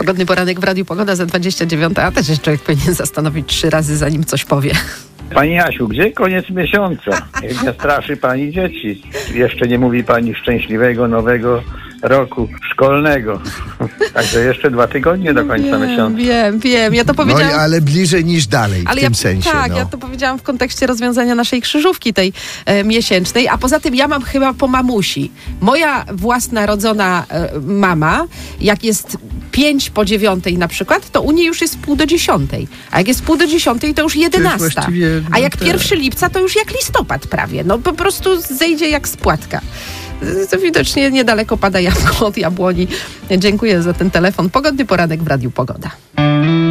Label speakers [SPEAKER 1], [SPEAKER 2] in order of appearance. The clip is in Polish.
[SPEAKER 1] Pogodny poranek w Radiu Pogoda za 29, a też człowiek powinien zastanowić 3 razy, zanim coś powie.
[SPEAKER 2] Pani Jasiu, gdzie koniec miesiąca? Niech nie straszy pani dzieci. Jeszcze nie mówi pani szczęśliwego nowego roku szkolnego. Także jeszcze 2 tygodnie do końca miesiąca.
[SPEAKER 1] Wiem. Ja to powiedziałam...
[SPEAKER 3] No ale bliżej niż dalej w tym sensie.
[SPEAKER 1] Tak,
[SPEAKER 3] no.
[SPEAKER 1] ja to powiedziałam w kontekście rozwiązania naszej krzyżówki tej miesięcznej, a poza tym ja mam chyba po mamusi. Moja własna rodzona mama, jak jest 5 po 9 na przykład, to u niej już jest 9:30. A jak jest 9:30, to już 11. A jak 1 lipca, to już jak listopad prawie. No po prostu zejdzie jak z płatka. To widocznie niedaleko pada jabłko od jabłoni. Dziękuję za ten telefon. Pogodny poranek w Radiu Pogoda.